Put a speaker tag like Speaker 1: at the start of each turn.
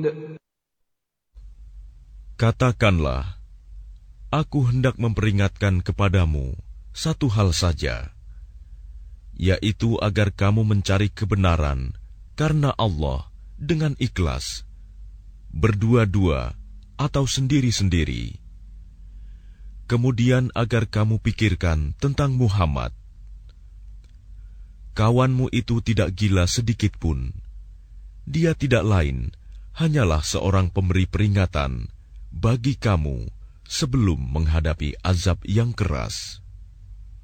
Speaker 1: Katakanlah, aku hendak memperingatkan kepadamu satu hal saja, yaitu agar kamu mencari kebenaran karena Allah dengan ikhlas, berdua-dua atau sendiri-sendiri. Kemudian agar kamu pikirkan tentang Muhammad. Kawanmu itu tidak gila sedikit pun. Dia tidak lain, hanyalah seorang pemberi peringatan bagi kamu sebelum menghadapi azab yang keras.